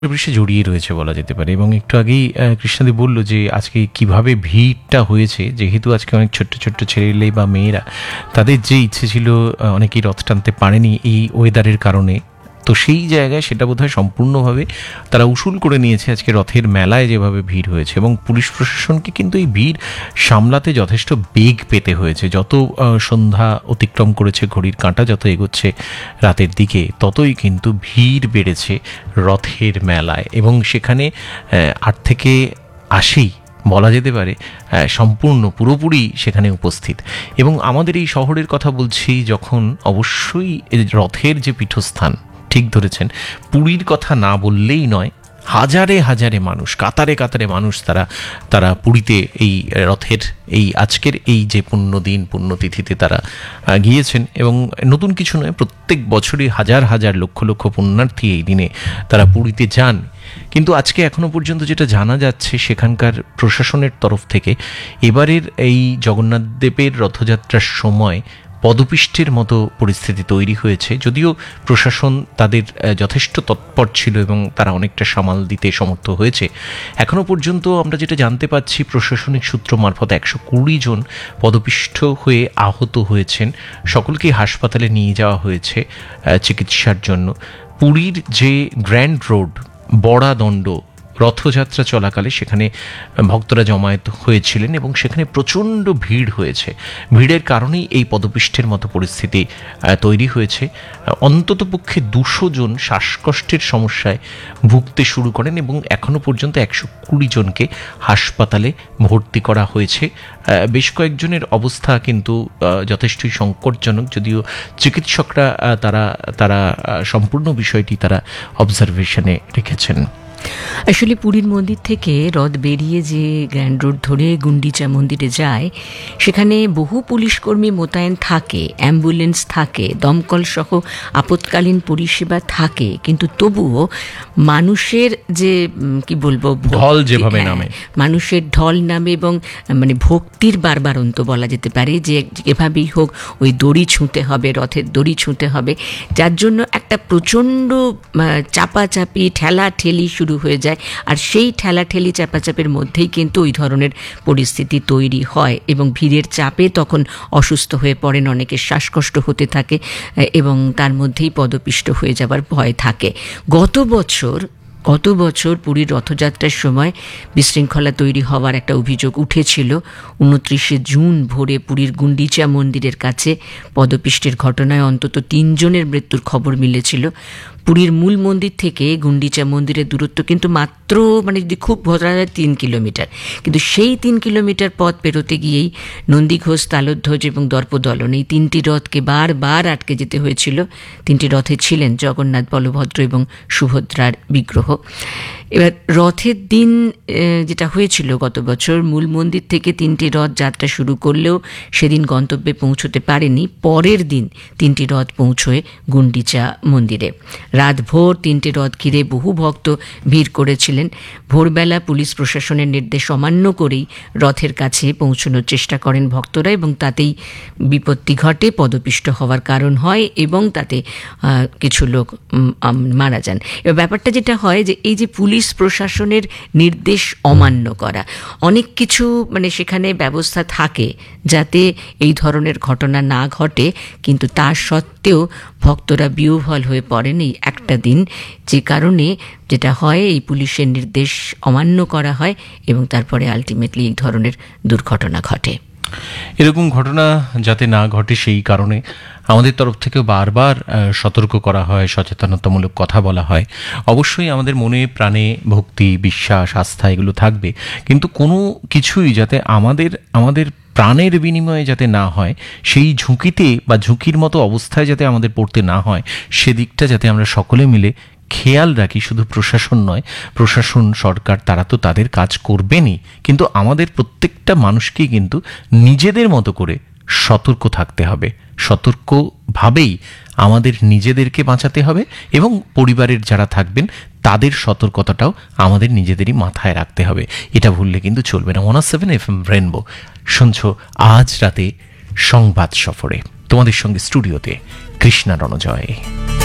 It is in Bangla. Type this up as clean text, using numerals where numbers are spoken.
পরিবেশে জড়িয়ে রয়েছে বলা যেতে পারে। এবং একটু আগেই কৃষ্ণাদি বলল যে আজকে কিভাবে ভিড়টা হয়েছে, যেহেতু আজকে অনেক ছোট্ট ছোট্ট ছেলে বা মেয়েরা তাদের যে ইচ্ছে ছিল অনেকেই রথ টানতে পারেনি এই ওয়েদারের কারণে, তো সেই জায়গায় সেটা বোধহয় সম্পূর্ণভাবে তারা উসুল করে নিয়েছে আজকে রথের মেলায় যেভাবে ভিড় হয়েছে। এবং পুলিশ প্রশাসনকে কিন্তু এই ভিড় সামলাতে যথেষ্ট বেগ পেতে হয়েছে। যত সন্ধ্যা অতিক্রম করেছে, ঘড়ির কাঁটা যত এগোচ্ছে রাতের দিকে, ততই কিন্তু ভিড় বেড়েছে রথের মেলায়। এবং সেখানে 8 থেকে 80 বলা যেতে পারে সম্পূর্ণ পুরোপুরি সেখানে উপস্থিত। এবং আমাদের এই শহরের কথা বলছি যখন, অবশ্যই রথের যে পীঠস্থান, ঠিক ধরেছেন, পুরীর কথা না বললেই নয়। হাজারে হাজারে মানুষ, কাতারে কাতারে মানুষ তারা পুরীতে এই রথের এই আজকের এই যে পুণ্যতিথিতে তারা গিয়েছেন। এবং নতুন কিছু নয়, প্রত্যেক বছরই হাজার হাজার লক্ষ লক্ষ পুণ্যার্থী এই দিনে তারা পুরীতে যান। কিন্তু আজকে এখনো পর্যন্ত যেটা জানা যাচ্ছে, সেখানকার প্রশাসনের তরফ থেকে এবারের এই জগন্নাথ দেবের রথযাত্রার সময় পদপিষ্টের মতো পরিস্থিতি তৈরি হয়েছে। যদিও প্রশাসন তাদের যথেষ্ট তৎপর ছিল এবং তারা অনেকটা সামাল দিতে সমর্থ হয়েছে, এখনও পর্যন্ত আমরা যেটা জানতে পাচ্ছি প্রশাসনিক সূত্র মারফত 120 জন পদপিষ্ট হয়ে আহত হয়েছেন। সকলকেই হাসপাতালে নিয়ে যাওয়া হয়েছে চিকিৎসার জন্য। পুরীর যে গ্র্যান্ড রোড বড়াদণ্ড রথযাত্রা চলাকালে সেখানে ভক্তরা জমায়েত হয়েছিলেন এবং সেখানে প্রচণ্ড ভিড় হয়েছে। ভিড়ের কারণেই এই পদপিষ্টের মতো পরিস্থিতি তৈরি হয়েছে। অন্ততপক্ষে 200 জন শ্বাসকষ্টের সমস্যায় ভুগতে শুরু করেন এবং এখনও পর্যন্ত 120 জনকে হাসপাতালে ভর্তি করা হয়েছে। বেশ কয়েকজনের অবস্থা কিন্তু যথেষ্টই সংকটজনক, যদিও চিকিৎসকরা তারা সম্পূর্ণ বিষয়টি তারা অবজারভেশনে রেখেছেন। আসলে পুরীর মন্দির থেকে রথ বেরিয়ে যে গ্র্যান্ড রোড ধরে গুন্ডিচা মন্দিরে যায়, সেখানে বহু পুলিশকর্মী মোতায়েন থাকে, অ্যাম্বুলেন্স থাকে, দমকল সহ আপৎকালীন পরিষেবা থাকে, কিন্তু তবুও মানুষের যে কি বলবো ঢল যেভাবে নামে, মানুষের ঢল নামে এবং মানে ভক্তির বারবারন্ত বলা যেতে পারে যে এভাবেই হোক ওই দড়ি ছুঁতে হবে, রথের দড়ি ছুঁতে হবে, যার জন্য একটা প্রচণ্ড চাপাচাপি ঠেলাঠেলি শুরু হয়ে যায়। আর সেই ঠেলাঠেলি চাপাচাপের মধ্যেই কিন্তু ওই ধরনের পরিস্থিতি তৈরি হয় এবং ভিড়ের চাপে তখন অসুস্থ হয়ে পড়েন, অনেকের শ্বাসকষ্ট হতে থাকে এবং তার মধ্যেই পদপিষ্ট হয়ে যাবার ভয় থাকে। গত বছর পুরীর রথযাত্রার সময় বিশৃঙ্খলা তৈরি হওয়ার একটা অভিযোগ উঠেছিল। 29 জুন ভোরে পুরীর গুন্ডিচা মন্দিরের কাছে পদপিষ্টের ঘটনায় অন্তত 3 জনের মৃত্যুর খবর মিলেছিল। পুরীর মূল মন্দির থেকে গুন্ডিচা মন্দিরের দূরত্ব কিন্তু মাত্র যদি খুব ধরা যায় 3 কিলোমিটার, কিন্তু সেই 3 কিলোমিটার পথ পেরোতে গিয়েই নন্দীঘোষ, তালধ্বজ এবং দর্পদলন এই 3টি রথকে বারবার আটকে যেতে হয়েছিল। 3টি রথে ছিলেন জগন্নাথ, বলভদ্র এবং সুভদ্রার বিগ্রহ। এবার রথের দিন যেটা হয়েছিল গত বছর, মূল মন্দির থেকে 3টি রথ যাত্রা শুরু করলেও সেদিন গন্তব্যে পৌঁছতে পারেনি। পরের দিন 3টি রথ পৌঁছয় গুন্ডিচা মন্দিরে। রাত ভোর 3টে রথ ঘিরে বহু ভক্ত ভিড় করেছিলেন। ভোরবেলা পুলিশ প্রশাসনের নির্দেশ অমান্য করেই রথের কাছে পৌঁছানোর চেষ্টা করেন ভক্তরা এবং তাতেই বিপত্তি ঘটে, পদপিষ্ট হওয়ার কারণ হয় এবং তাতে কিছু লোক মারা যান। এবার ব্যাপারটা যেটা হয় যে এই যে পুলিশ প্রশাসনের নির্দেশ অমান্য করা, অনেক কিছু সেখানে ব্যবস্থা থাকে যাতে এই ধরনের ঘটনা না ঘটে, কিন্তু তা সত্ত্বেও ভক্তরা বিহ্বল হয়ে পড়েন এই একটা দিন, যে কারণে যেটা হয় এই পুলিশের নির্দেশ অমান্য করা হয় এবং তারপরে আলটিমেটলি এই ধরনের দুর্ঘটনা ঘটে। এরকম ঘটনা যাতে না ঘটে সেই কারণে আমাদের তরফ থেকেও বারবার সতর্ক করা হয়, সচেতনতামূলক কথা বলা হয়। অবশ্যই আমাদের মনে প্রাণে ভক্তি, বিশ্বাস, আস্থা এগুলো থাকবে, কিন্তু কোনো কিছুই যাতে আমাদের প্রাণের বিনিময়ে যাতে না হয়, সেই ঝুঁকিতে বা ঝুঁকির মতো অবস্থায় যাতে আমাদের পড়তে না হয়, সেদিকটা যাতে আমরা সকলে মিলে খেয়াল রাখি। শুধু প্রশাসন নয়, প্রশাসন, সরকার তারা তো তাদের কাজ করবেনই, কিন্তু আমাদের প্রত্যেকটা মানুষকেই কিন্তু নিজেদের মতো করে সতর্ক থাকতে হবে। সতর্কভাবেই আমাদের নিজেদেরকে বাঁচাতে হবে এবং পরিবারের যারা থাকবেন তাদের সতর্কতাটাও আমাদের নিজেদেরই মাথায় রাখতে হবে। এটা ভুললে কিন্তু চলবে না। 107 FM রেনবো শুনছো আজ রাতে সংবাদ সফরে। তোমাদের সঙ্গে স্টুডিওতে কৃষ্ণা রণজয়।